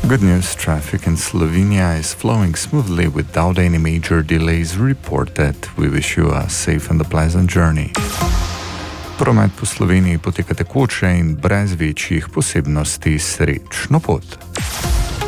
Good news, traffic in Slovenia is flowing smoothly without any major delays reported. We wish you a safe and a pleasant journey. Promet po Sloveniji poteka tekoče in brez večjih posebnosti. Srečno pot!